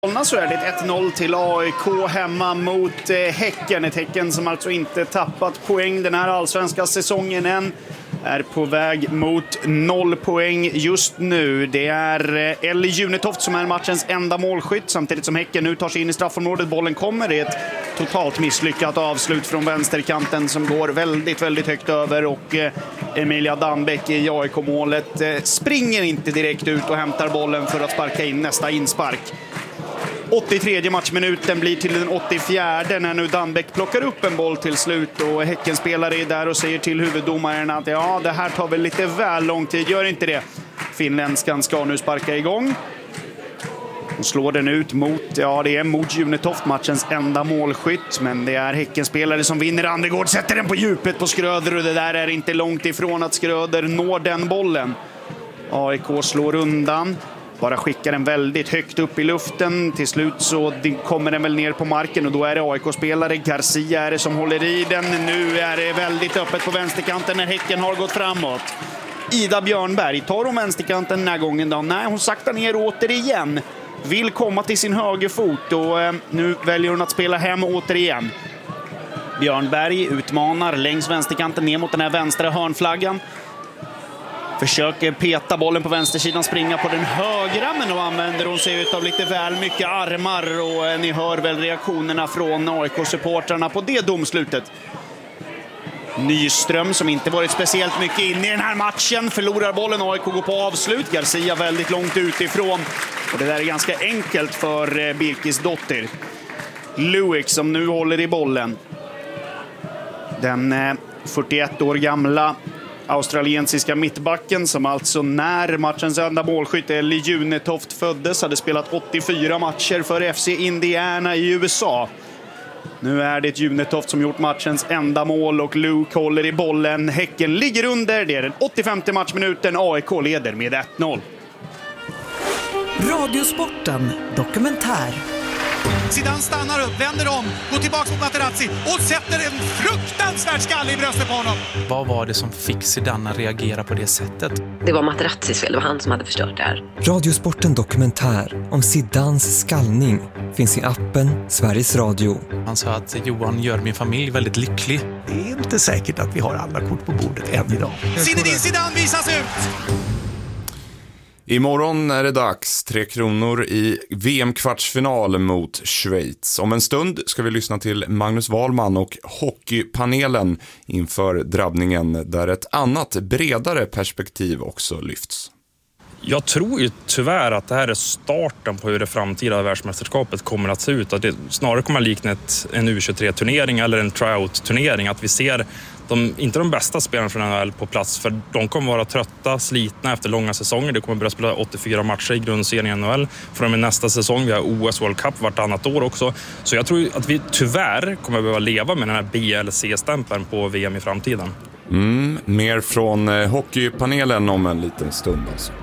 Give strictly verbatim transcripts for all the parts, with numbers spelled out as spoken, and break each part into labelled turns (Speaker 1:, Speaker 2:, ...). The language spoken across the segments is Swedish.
Speaker 1: Så är det ett noll till A I K hemma mot eh, Häcken. Ett Häcken som alltså inte tappat poäng den här allsvenska säsongen än. Är på väg mot noll poäng just nu. Det är eh, Ellie Junetoft som är matchens enda målskytt. Samtidigt som Häcken nu tar sig in i straffområdet. Bollen kommer. Det är ett totalt misslyckat avslut från vänsterkanten som går väldigt, väldigt högt över. Och eh, Emilia Danbeck i A I K-målet eh, springer inte direkt ut och hämtar bollen för att sparka in nästa inspark. åttiotredje matchminuten blir till den åttiofjärde när nu Danbeck plockar upp en boll till slut och Häckenspelare är där och säger till huvuddomaren att ja, det här tar väl lite väl lång tid, gör inte det. Finländskan ska nu sparka igång. Och slår den ut mot, ja det är mot Junetoft, matchens enda målskytt. Men det är Häckenspelare som vinner. Andregård sätter den på djupet på Skröder och det där är inte långt ifrån att Skröder når den bollen. A I K slår undan. Bara skickar den väldigt högt upp i luften. Till slut så kommer den väl ner på marken och då är det A I K-spelare. Garcia är det som håller i den. Nu är det väldigt öppet på vänsterkanten när Häcken har gått framåt. Ida Björnberg tar om vänsterkanten den här gången då. Nej, hon saktar ner återigen. Vill komma till sin högerfot och eh, nu väljer hon att spela hem återigen. Björnberg utmanar längs vänsterkanten ner mot den här vänstra hörnflaggan. Försöker peta bollen på vänstersidan, springa på den högra, men då använder hon sig av lite väl mycket armar och ni hör väl reaktionerna från A I K-supportrarna på det domslutet. Nyström som inte varit speciellt mycket inne i den här matchen förlorar bollen, A I K går på avslut. Garcia väldigt långt utifrån och det där är ganska enkelt för Birkis dotter. Luik som nu håller i bollen. Den fyrtioett år gamla australiensiska mittbacken som alltså när matchens enda målskytt Ellie Junetoft föddes hade spelat åttiofyra matcher för F C Indiana i U S A. Nu är det Junetoft som gjort matchens enda mål och Luke håller i bollen. Häcken ligger under, det är den åttiofemte matchminuten. A I K leder med ett noll.
Speaker 2: Radiosporten dokumentär.
Speaker 3: Zidane stannar upp, vänder om, går tillbaka mot Materazzi och sätter en fruktansvärd skalle i bröstet på honom.
Speaker 4: Vad var det som fick Zidane att reagera på det sättet?
Speaker 5: Det var Materazzis fel, det var han som hade förstört det här.
Speaker 2: Radiosporten dokumentär om Zidanes skallning finns i appen Sveriges Radio.
Speaker 4: Han sa att Johan gör min familj väldigt lycklig.
Speaker 6: Det är inte säkert att vi har alla kort på bordet än idag.
Speaker 3: Zinedine Zidane visas ut!
Speaker 7: Imorgon är det dags. Tre kronor i V M-kvartsfinal mot Schweiz. Om en stund ska vi lyssna till Magnus Wahlman och hockeypanelen inför drabbningen där ett annat bredare perspektiv också lyfts.
Speaker 8: Jag tror ju tyvärr att det här är starten på hur det framtida världsmästerskapet kommer att se ut. Att det snarare kommer att likna ett, en U tjugotre-turnering eller en tryout-turnering. Att vi ser de, inte de bästa spelarna från N H L på plats, för de kommer vara trötta, slitna efter långa säsonger. Det kommer börja spela åttiofyra matcher i grundserien i N H L. Från och med nästa säsong, vi har O S World Cup vartannat år också. Så jag tror att vi tyvärr kommer att behöva leva med den här B L C-stämpeln på V M i framtiden.
Speaker 7: Mm, mer från eh, hockeypanelen om en liten stund alltså.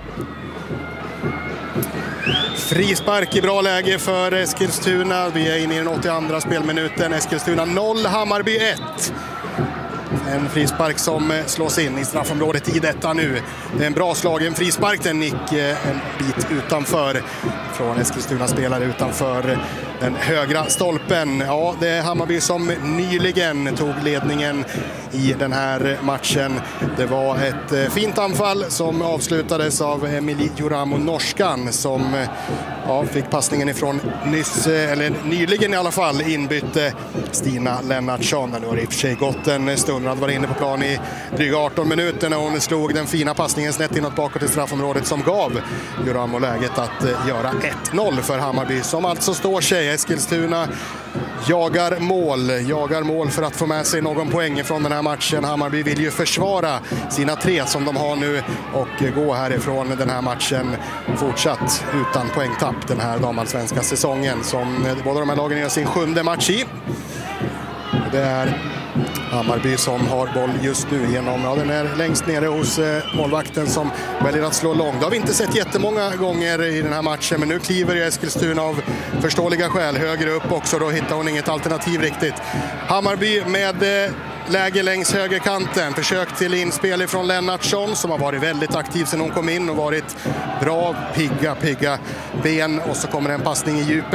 Speaker 9: Frispark i bra läge för Eskilstuna. Vi är inne i den åttioandra spelminuten. Eskilstuna noll, Hammarby ett. En frispark som slås in i straffområdet i detta nu. Det är en bra slagen frispark. Den gick en bit utanför från Eskilstuna spelare utanför den högra stolpen. Ja, det är Hammarby som nyligen tog ledningen i den här matchen. Det var ett fint anfall som avslutades av Emilie Juramo, norskan, som ja, fick passningen ifrån nyss, eller nyligen i alla fall, inbytte Stina Lennartsson. Nu har det i och för sig gått en stund. Hon hade varit inne på plan i dryga arton minuter när hon slog den fina passningen snett inåt bakåt i straffområdet som gav Juramo läget att göra ett noll för Hammarby, som alltså står sig. Eskilstuna jagar mål, jagar mål för att få med sig någon poäng från den här matchen. Hammarby vill ju försvara sina tre som de har nu och gå härifrån den här matchen fortsatt utan poängtapp den här damallsvenska säsongen, som båda de här lagen gör sin sjunde match i. Det är Hammarby som har boll just nu genom, ja, den är längst nere hos eh, målvakten som väljer att slå långt. Det har vi inte sett jättemånga gånger i den här matchen, men nu kliver Eskilstuna av förståeliga skäl högre upp också. Då hittar hon inget alternativ riktigt. Hammarby med eh, läge längs högerkanten. Försök till inspel från Lennartsson som har varit väldigt aktiv sedan hon kom in och varit bra, pigga, pigga ben. Och så kommer en passning i djupet.